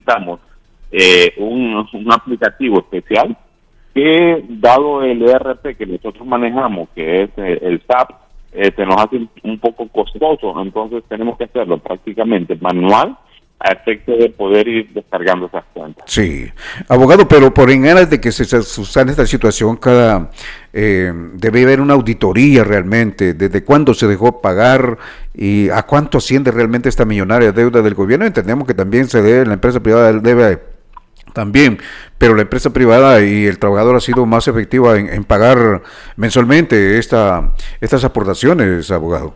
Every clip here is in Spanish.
necesitamos un aplicativo especial que, dado el ERP que nosotros manejamos, que es el SAP, se nos hace un poco costoso, entonces tenemos que hacerlo prácticamente manual a efecto de poder ir descargando esas cuentas. Sí, abogado, pero por en aras de que se suscite esta situación, debe haber una auditoría realmente, desde cuándo se dejó pagar y a cuánto asciende realmente esta millonaria deuda del gobierno. Entendemos que también se debe, la empresa privada debe también, pero la empresa privada y el trabajador ha sido más efectiva en pagar mensualmente estas aportaciones, abogado.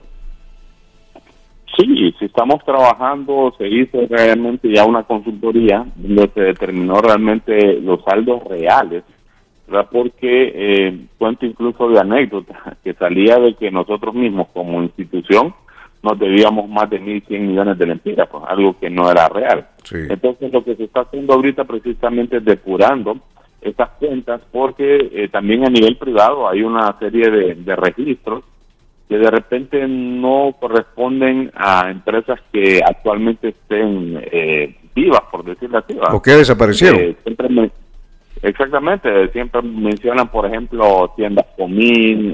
Sí, si estamos trabajando, se hizo realmente ya una consultoría donde se determinó realmente los saldos reales, ¿verdad? Porque cuento incluso de anécdota que salía de que nosotros mismos como institución nos debíamos más de 1.100 millones de lempiras, pues algo que no era real. Sí. Entonces lo que se está haciendo ahorita precisamente es depurando estas cuentas, porque también a nivel privado hay una serie de registros que de repente no corresponden a empresas que actualmente estén vivas, por decirlo así. ¿O que desaparecieron? Exactamente, siempre mencionan, por ejemplo, tiendas Comín,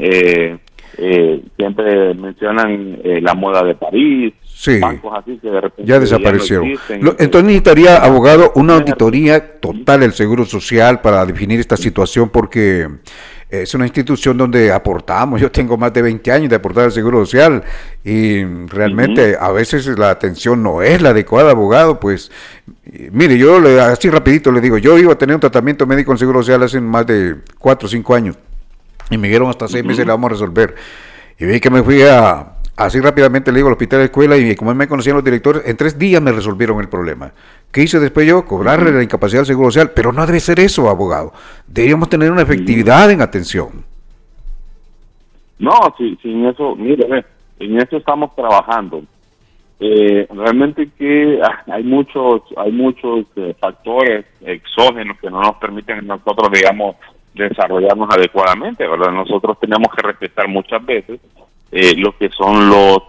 siempre mencionan la moda de París, sí, bancos así que de repente ya desaparecieron. Ya no entonces necesitaría, abogado, una auditoría total del Seguro Social para definir esta situación, porque es una institución donde aportamos. Yo tengo más de 20 años de aportar al Seguro Social y realmente a veces la atención no es la adecuada, abogado. Pues mire, yo así rapidito le digo, yo iba a tener un tratamiento médico en el Seguro Social hace más de 4 o 5 años y me dijeron hasta 6 meses la vamos a resolver. Y vi que me fui así rápidamente le digo al hospital de escuela, y como me conocían los directores, en 3 días me resolvieron el problema. ¿Qué hice después yo? Cobrarle la incapacidad al Seguro Social, pero no debe ser eso, abogado. Deberíamos tener una efectividad en atención. No, sin eso, mire, en eso estamos trabajando. Realmente que hay muchos factores exógenos que no nos permiten a nosotros, digamos, desarrollarnos adecuadamente, ¿verdad? Nosotros tenemos que respetar muchas veces lo que son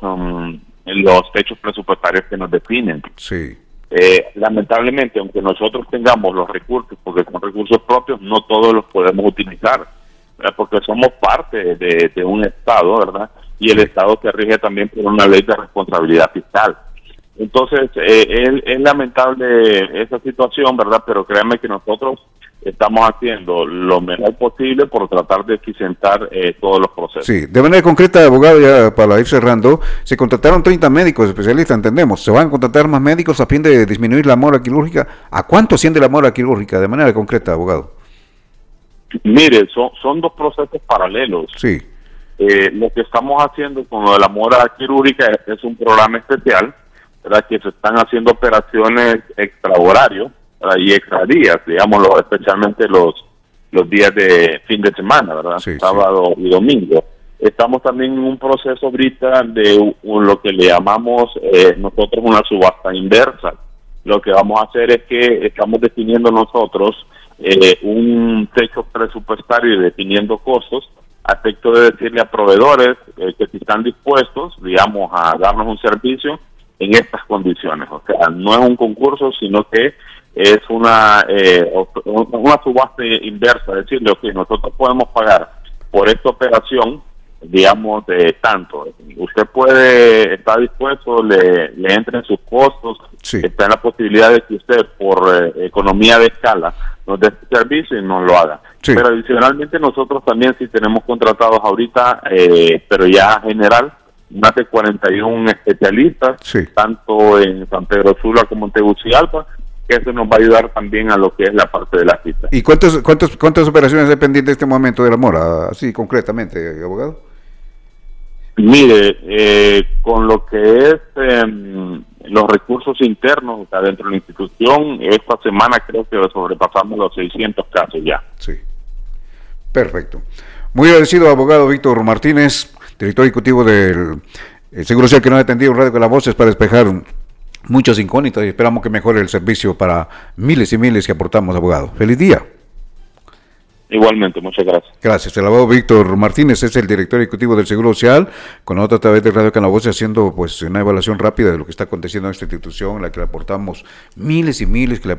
los techos presupuestarios que nos definen. Sí. Lamentablemente, aunque nosotros tengamos los recursos, porque son recursos propios, no todos los podemos utilizar, ¿verdad? Porque somos parte de un Estado, ¿verdad? Y el Estado se rige también por una ley de responsabilidad fiscal. Entonces, es lamentable esa situación, ¿verdad? Pero créanme que nosotros estamos haciendo lo mejor posible por tratar de eficientar todos los procesos. Sí, de manera concreta, abogado, ya para ir cerrando, se contrataron 30 médicos especialistas, entendemos. ¿Se van a contratar más médicos a fin de disminuir la mora quirúrgica? ¿A cuánto asciende la mora quirúrgica? De manera concreta, abogado. Mire, son 2 procesos paralelos. Sí. Lo que estamos haciendo con lo de la mora quirúrgica es un programa especial, ¿verdad? Que se están haciendo operaciones extrahorarios, ¿verdad? Y extra días, digámoslo, especialmente los días de fin de semana, ¿verdad? Sí, sábado y domingo. Estamos también en un proceso ahorita de lo que le llamamos nosotros una subasta inversa. Lo que vamos a hacer es que estamos definiendo nosotros un techo presupuestario y definiendo costos, a efecto de decirle a proveedores que si están dispuestos, digamos, a darnos un servicio en estas condiciones. O sea, no es un concurso, sino que es una subasta inversa, es decir, que nosotros podemos pagar por esta operación, digamos, de tanto. Usted está dispuesto, le entren sus costos, sí. Está en la posibilidad de que usted, por economía de escala, nos dé este servicio y nos lo haga. Sí. Pero adicionalmente nosotros también sí tenemos contratados ahorita, pero ya general, más de 41 especialistas, sí. Tanto en San Pedro Sula como en Tegucigalpa, que eso nos va a ayudar también a lo que es la parte de la cita. ¿Y cuántas operaciones hay pendientes en este momento de la mora, así concretamente, abogado? Mire, con lo que es los recursos internos, o sea, dentro de la institución, esta semana creo que sobrepasamos los 600 casos ya. Sí, perfecto. Muy agradecido, abogado Víctor Martínez, director ejecutivo del Seguro Social, que nos ha atendido en Radio con la Voces para despejar muchas incógnitas y esperamos que mejore el servicio para miles y miles que aportamos, abogado. ¡Feliz día! Igualmente, muchas gracias. Gracias. El abogado Víctor Martínez es el director ejecutivo del Seguro Social, con nosotros a través de Radio con la Voz, haciendo pues una evaluación rápida de lo que está aconteciendo en esta institución, en la que le aportamos miles y miles, que le